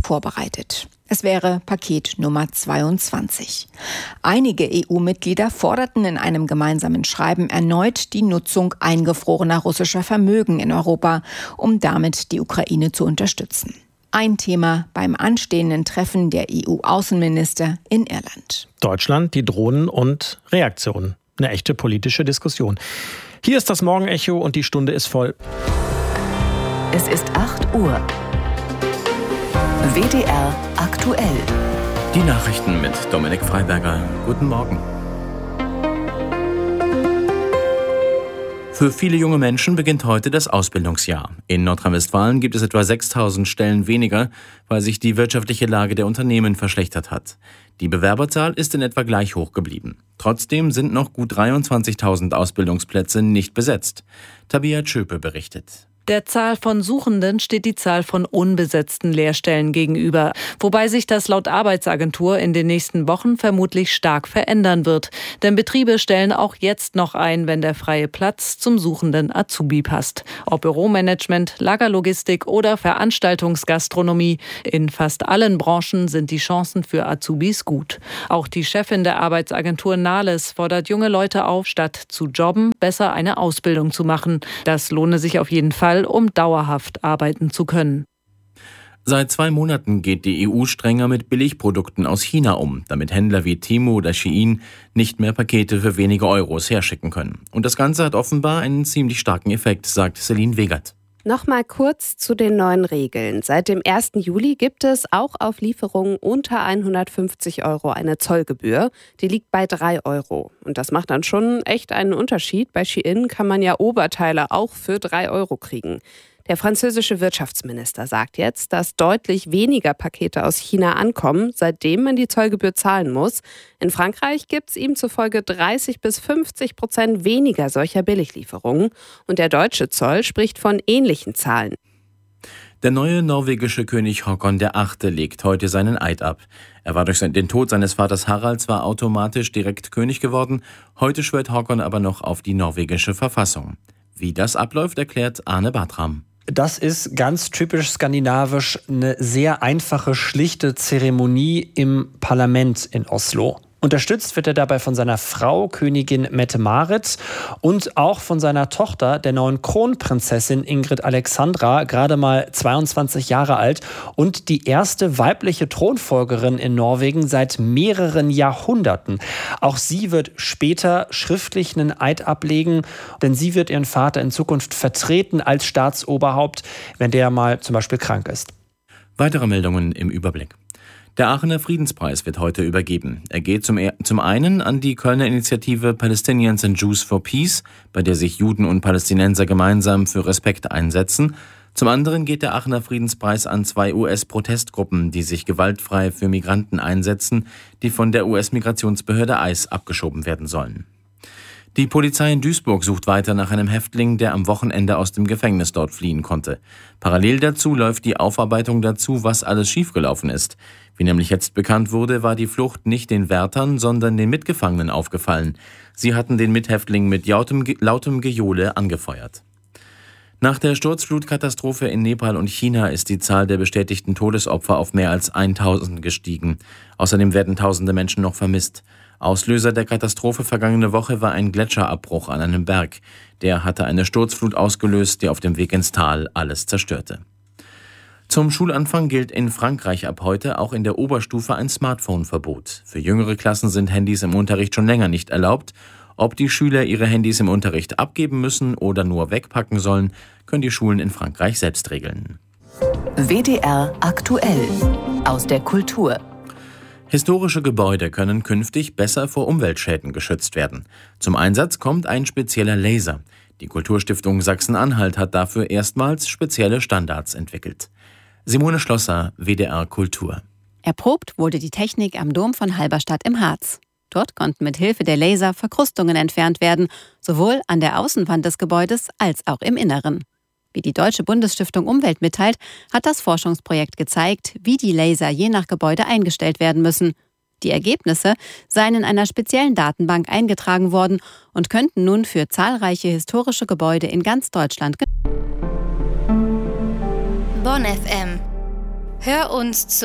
vorbereitet. Es wäre Paket Nummer 22. Einige EU-Mitglieder forderten in einem gemeinsamen Schreiben erneut die Nutzung eingefrorener russischer Vermögen in Europa, um damit die Ukraine zu unterstützen. Ein Thema beim anstehenden Treffen der EU-Außenminister in Irland. Deutschland, die Drohnen und Reaktionen. Eine echte politische Diskussion. Hier ist das Morgenecho und die Stunde ist voll. Es ist 8 Uhr. WDR aktuell. Die Nachrichten mit Dominik Freiberger. Guten Morgen. Für viele junge Menschen beginnt heute das Ausbildungsjahr. In Nordrhein-Westfalen gibt es etwa 6.000 Stellen weniger, weil sich die wirtschaftliche Lage der Unternehmen verschlechtert hat. Die Bewerberzahl ist in etwa gleich hoch geblieben. Trotzdem sind noch gut 23.000 Ausbildungsplätze nicht besetzt. Tabea Tschöpe berichtet. Der Zahl von Suchenden steht die Zahl von unbesetzten Lehrstellen gegenüber, wobei sich das laut Arbeitsagentur in den nächsten Wochen vermutlich stark verändern wird. Denn Betriebe stellen auch jetzt noch ein, wenn der freie Platz zum suchenden Azubi passt. Ob Büromanagement, Lagerlogistik oder Veranstaltungsgastronomie, in fast allen Branchen sind die Chancen für Azubis gut. Auch die Chefin der Arbeitsagentur Nahles fordert junge Leute auf, statt zu jobben, besser eine Ausbildung zu machen. Das lohne sich auf jeden Fall, um dauerhaft arbeiten zu können. Seit 2 Monaten geht die EU strenger mit Billigprodukten aus China um, damit Händler wie Temu oder Shein nicht mehr Pakete für wenige Euros herschicken können. Und das Ganze hat offenbar einen ziemlich starken Effekt, sagt Celine Wegert. Nochmal kurz zu den neuen Regeln. Seit dem 1. Juli gibt es auch auf Lieferungen unter 150 € eine Zollgebühr. Die liegt bei 3 €. Und das macht dann schon echt einen Unterschied. Bei Shein kann man ja Oberteile auch für 3 € kriegen. Der französische Wirtschaftsminister sagt jetzt, dass deutlich weniger Pakete aus China ankommen, seitdem man die Zollgebühr zahlen muss. In Frankreich gibt es ihm zufolge 30-50% weniger solcher Billiglieferungen. Und der deutsche Zoll spricht von ähnlichen Zahlen. Der neue norwegische König Håkon VIII. Legt heute seinen Eid ab. Er war durch den Tod seines Vaters Harald zwar automatisch direkt König geworden, heute schwört Håkon aber noch auf die norwegische Verfassung. Wie das abläuft, erklärt Arne Bartram. Das ist ganz typisch skandinavisch eine sehr einfache, schlichte Zeremonie im Parlament in Oslo. Unterstützt wird er dabei von seiner Frau, Königin Mette-Marit, und auch von seiner Tochter, der neuen Kronprinzessin Ingrid Alexandra, gerade mal 22 Jahre alt und die erste weibliche Thronfolgerin in Norwegen seit mehreren Jahrhunderten. Auch sie wird später schriftlich einen Eid ablegen, denn sie wird ihren Vater in Zukunft vertreten als Staatsoberhaupt, wenn der mal zum Beispiel krank ist. Weitere Meldungen im Überblick. Der Aachener Friedenspreis wird heute übergeben. Er geht zum einen an die Kölner Initiative Palestinians and Jews for Peace, bei der sich Juden und Palästinenser gemeinsam für Respekt einsetzen. Zum anderen geht der Aachener Friedenspreis an 2 US-Protestgruppen, die sich gewaltfrei für Migranten einsetzen, die von der US-Migrationsbehörde ICE abgeschoben werden sollen. Die Polizei in Duisburg sucht weiter nach einem Häftling, der am Wochenende aus dem Gefängnis dort fliehen konnte. Parallel dazu läuft die Aufarbeitung dazu, was alles schiefgelaufen ist. Wie nämlich jetzt bekannt wurde, war die Flucht nicht den Wärtern, sondern den Mitgefangenen aufgefallen. Sie hatten den Mithäftling mit lautem Gejohle angefeuert. Nach der Sturzflutkatastrophe in Nepal und China ist die Zahl der bestätigten Todesopfer auf mehr als 1.000 gestiegen. Außerdem werden tausende Menschen noch vermisst. Auslöser der Katastrophe vergangene Woche war ein Gletscherabbruch an einem Berg. Der hatte eine Sturzflut ausgelöst, die auf dem Weg ins Tal alles zerstörte. Zum Schulanfang gilt in Frankreich ab heute auch in der Oberstufe ein Smartphone-Verbot. Für jüngere Klassen sind Handys im Unterricht schon länger nicht erlaubt. Ob die Schüler ihre Handys im Unterricht abgeben müssen oder nur wegpacken sollen, können die Schulen in Frankreich selbst regeln. WDR aktuell aus der Kultur. Historische Gebäude können künftig besser vor Umweltschäden geschützt werden. Zum Einsatz kommt ein spezieller Laser. Die Kulturstiftung Sachsen-Anhalt hat dafür erstmals spezielle Standards entwickelt. Simone Schlosser, WDR Kultur. Erprobt wurde die Technik am Dom von Halberstadt im Harz. Dort konnten mit Hilfe der Laser Verkrustungen entfernt werden, sowohl an der Außenwand des Gebäudes als auch im Inneren. Wie die Deutsche Bundesstiftung Umwelt mitteilt, hat das Forschungsprojekt gezeigt, wie die Laser je nach Gebäude eingestellt werden müssen. Die Ergebnisse seien in einer speziellen Datenbank eingetragen worden und könnten nun für zahlreiche historische Gebäude in ganz Deutschland Bonn FM. Hör uns zu